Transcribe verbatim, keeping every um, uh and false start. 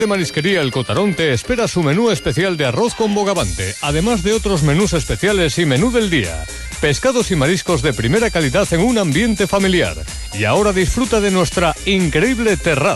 De Marisquería El Cotarón te espera su menú especial de arroz con bogavante, además de otros menús especiales y menú del día. Pescados y mariscos de primera calidad en un ambiente familiar. Y ahora disfruta de nuestra increíble terraza.